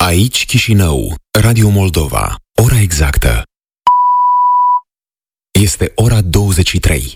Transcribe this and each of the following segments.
Aici Chișinău, Radio Moldova. Ora exactă este ora 23.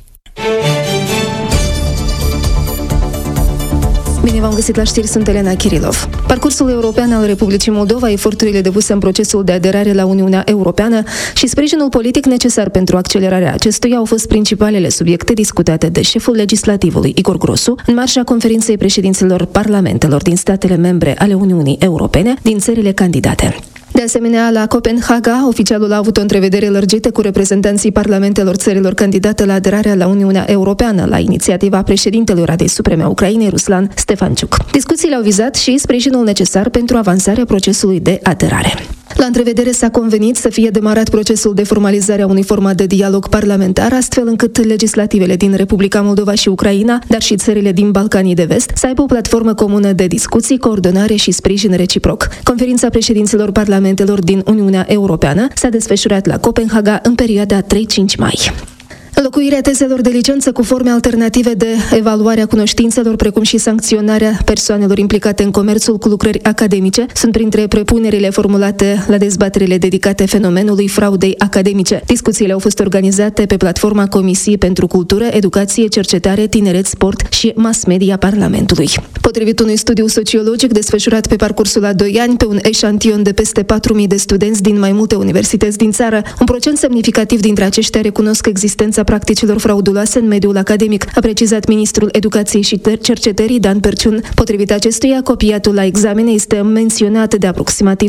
Bine v-am găsit la știri, sunt Elena Kirilov. Parcursul european al Republicii Moldova, eforturile depuse în procesul de aderare la Uniunea Europeană și sprijinul politic necesar pentru accelerarea acestuia au fost principalele subiecte discutate de șeful legislativului Igor Grosu în marja conferinței președinților parlamentelor din statele membre ale Uniunii Europene din țările candidate. De asemenea, la Copenhaga, oficialul a avut o întrevedere lărgită cu reprezentanții parlamentelor țărilor candidate la aderarea la Uniunea Europeană, la inițiativa președintelui Radei Supreme a Ucrainei, Ruslan Stefanciuc. Discuțiile au vizat și sprijinul necesar pentru avansarea procesului de aderare. La întrevedere s-a convenit să fie demarat procesul de formalizare a unui format de dialog parlamentar, astfel încât legislativele din Republica Moldova și Ucraina, dar și țările din Balcanii de Vest, să aibă o platformă comună de discuții, coordonare și sprijin reciproc. Conferința președinților parlamentelor din Uniunea Europeană s-a desfășurat la Copenhaga în perioada 3-5 mai. Înlocuirea tezelor de licență cu forme alternative de evaluare a cunoștințelor, precum și sancționarea persoanelor implicate în comerțul cu lucrări academice, sunt printre propunerile formulate la dezbaterile dedicate fenomenului fraudei academice. Discuțiile au fost organizate pe platforma Comisiei pentru Cultură, Educație, Cercetare, Tineret, Sport și Mass Media Parlamentului. Potrivit unui studiu sociologic desfășurat pe parcursul a 2 ani pe un eșantion de peste 4.000 de studenți din mai multe universități din țară, un procent semnificativ dintre aceștia recunosc existența practicilor frauduloase în mediul academic, a precizat ministrul Educației și Cercetării Dan Perciun. Potrivit acestuia, copiatul la examene este menționat de aproximativ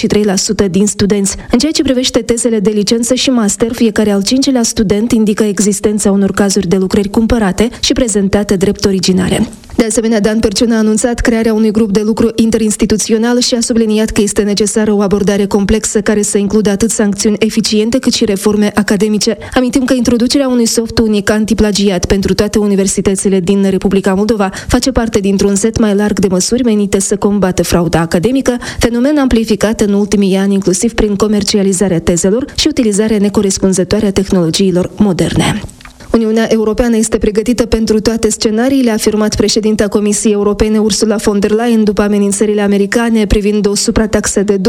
33% din studenți. În ceea ce privește tezele de licență și master, fiecare al 5-lea student indică existența unor cazuri de lucrări cumpărate și prezentate drept originale. De asemenea, Dan Perciun a anunțat crearea unui grup de lucru interinstituțional și a subliniat că este necesară o abordare complexă care să includă atât sancțiuni eficiente cât și reforme academice. Amintim că introducerea unui soft unic antiplagiat pentru toate universitățile din Republica Moldova face parte dintr-un set mai larg de măsuri menite să combată frauda academică, fenomen amplificat în ultimii ani inclusiv prin comercializarea tezelor și utilizarea necorespunzătoare a tehnologiilor moderne. Uniunea Europeană este pregătită pentru toate scenariile, a afirmat președinta Comisiei Europene Ursula von der Leyen după amenințările americane privind o suprataxă de 25%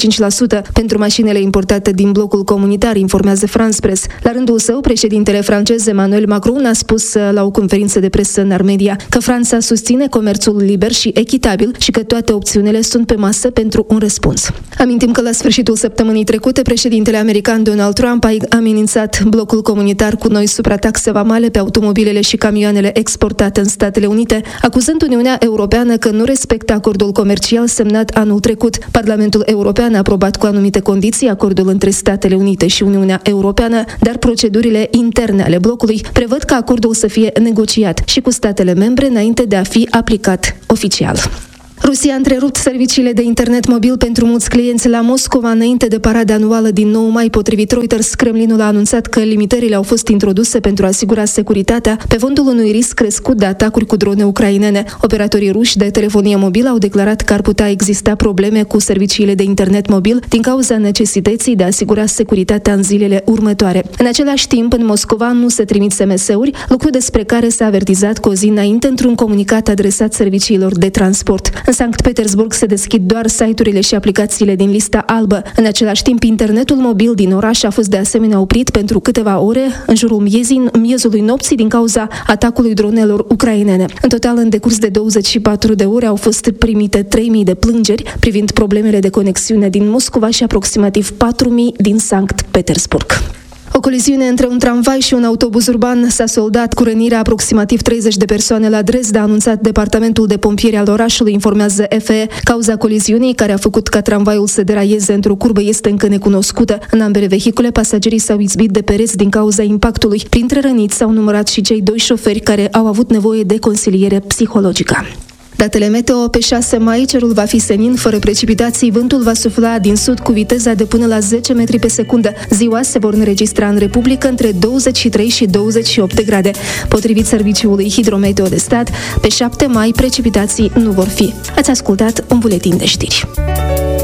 pentru mașinile importate din blocul comunitar, informează France Press. La rândul său, președintele francez Emmanuel Macron a spus la o conferință de presă în Armedia că Franța susține comerțul liber și echitabil și că toate opțiunile sunt pe masă pentru un răspuns. Amintim că la sfârșitul săptămânii trecute, președintele american Donald Trump a amenințat blocul comunitar cu noi suprataxe vamale pe automobilele și camioanele exportate în Statele Unite, acuzând Uniunea Europeană că nu respectă acordul comercial semnat anul trecut. Parlamentul European a aprobat cu anumite condiții acordul între Statele Unite și Uniunea Europeană, dar procedurile interne ale blocului prevăd ca acordul să fie negociat și cu statele membre înainte de a fi aplicat oficial. Rusia a întrerupt serviciile de internet mobil pentru mulți clienți la Moscova înainte de parada anuală din 9 mai. Potrivit Reuters, Kremlinul a anunțat că limitările au fost introduse pentru a asigura securitatea pe fondul unui risc crescut de atacuri cu drone ucrainene. Operatorii ruși de telefonie mobilă au declarat că ar putea exista probleme cu serviciile de internet mobil din cauza necesității de a asigura securitatea în zilele următoare. În același timp, în Moscova nu se trimit SMS-uri, lucru despre care s-a avertizat cu o zi înainte într-un comunicat adresat serviciilor de transport. În Sankt Petersburg se deschid doar site-urile și aplicațiile din lista albă. În același timp, internetul mobil din oraș a fost de asemenea oprit pentru câteva ore în jurul miezului nopții din cauza atacului dronelor ucrainene. În total, în decurs de 24 de ore au fost primite 3.000 de plângeri privind problemele de conexiune din Moscova și aproximativ 4.000 din Sankt Petersburg. O coliziune între un tramvai și un autobuz urban s-a soldat cu rănirea aproximativ 30 de persoane la Dresda, a anunțat Departamentul de Pompieri al orașului, informează FE. Cauza coliziunii, care a făcut ca tramvaiul să deraieze într-o curbă, este încă necunoscută. În ambele vehicule, pasagerii s-au izbit de pereți din cauza impactului. Printre răniți s-au numărat și cei 2 șoferi care au avut nevoie de consiliere psihologică. Datele meteo: pe 6 mai cerul va fi senin, fără precipitații, vântul va sufla din sud cu viteza de până la 10 metri pe secundă. Ziua se vor înregistra în Republică între 23 și 28 de grade. Potrivit Serviciului Hidrometeo de Stat, pe 7 mai precipitații nu vor fi. Ați ascultat un buletin de știri.